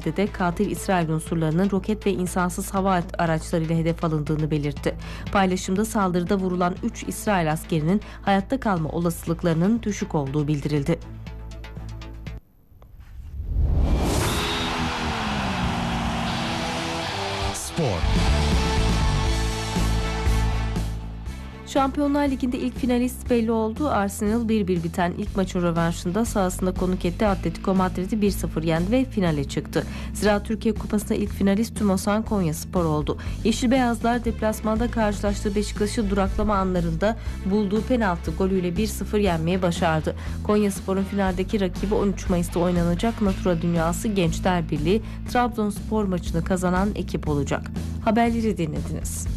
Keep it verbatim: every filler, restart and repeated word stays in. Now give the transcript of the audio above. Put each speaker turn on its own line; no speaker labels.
saldırıda de katil İsrail unsurlarının roket ve insansız hava araçlarıyla hedef alındığını belirtti. Paylaşımda saldırıda vurulan üç İsrail askerinin hayatta kalma olasılıklarının düşük olduğu bildirildi.
Spor.
Şampiyonlar Ligi'nde ilk finalist belli oldu. Arsenal bir bir biten ilk maçın rövanşında sahasında konuk etti. Atletico Madrid'i bir sıfır yendi ve finale çıktı. Zira Türkiye Kupası'nda ilk finalist Tümosan Konyaspor oldu. Yeşil Beyazlar deplasmanda karşılaştığı Beşiktaş'ı duraklama anlarında bulduğu penaltı golüyle bir sıfır yenmeyi başardı. Konyaspor'un finaldeki rakibi on üç Mayıs'ta oynanacak Natura Dünyası Gençler Birliği Trabzonspor maçını kazanan ekip olacak. Haberleri dinlediniz.